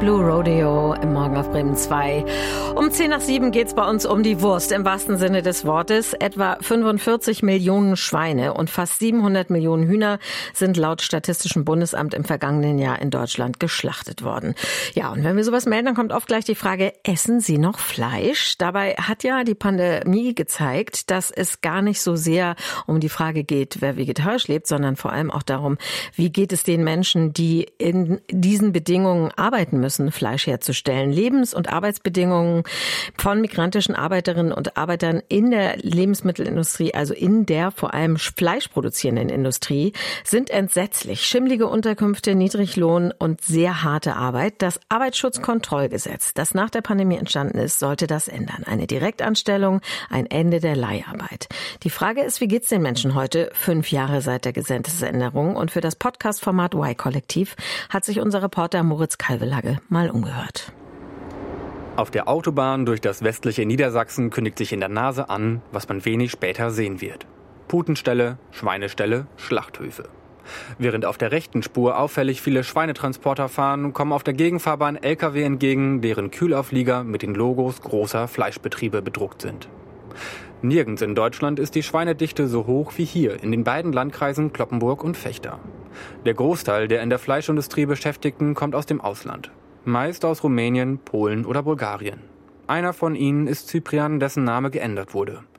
Blue Rodeo im Morgen auf Bremen 2. Um 6:10 geht's bei uns um die Wurst im wahrsten Sinne des Wortes. Etwa 45 Millionen Schweine und fast 700 Millionen Hühner sind laut Statistischem Bundesamt im vergangenen Jahr in Deutschland geschlachtet worden. Ja, und wenn wir sowas melden, dann kommt oft gleich die Frage, essen Sie noch Fleisch? Dabei hat ja die Pandemie gezeigt, dass es gar nicht so sehr um die Frage geht, wer vegetarisch lebt, sondern vor allem auch darum, wie geht es den Menschen, die in diesen Bedingungen arbeiten müssen, Fleisch herzustellen. Lebens- und Arbeitsbedingungen von migrantischen Arbeiterinnen und Arbeitern in der Lebensmittelindustrie, also in der vor allem fleischproduzierenden Industrie, sind entsetzlich. Schimmlige Unterkünfte, Niedriglohn und sehr harte Arbeit. Das Arbeitsschutzkontrollgesetz, das nach der Pandemie entstanden ist, sollte das ändern. Eine Direktanstellung, ein Ende der Leiharbeit. Die Frage ist, wie geht's den Menschen heute, 5 Jahre seit der Gesetzesänderung? Und für das Podcast-Format Y-Kollektiv hat sich unser Reporter Moritz Kalvelagge mal umgehört. Auf der Autobahn durch das westliche Niedersachsen kündigt sich in der Nase an, was man wenig später sehen wird. Putenställe, Schweineställe, Schlachthöfe. Während auf der rechten Spur auffällig viele Schweinetransporter fahren, kommen auf der Gegenfahrbahn Lkw entgegen, deren Kühlauflieger mit den Logos großer Fleischbetriebe bedruckt sind. Nirgends in Deutschland ist die Schweinedichte so hoch wie hier in den beiden Landkreisen Cloppenburg und Vechta. Der Großteil der in der Fleischindustrie Beschäftigten kommt aus dem Ausland. Meist aus Rumänien, Polen oder Bulgarien. Einer von ihnen ist Cyprian, dessen Name geändert wurde.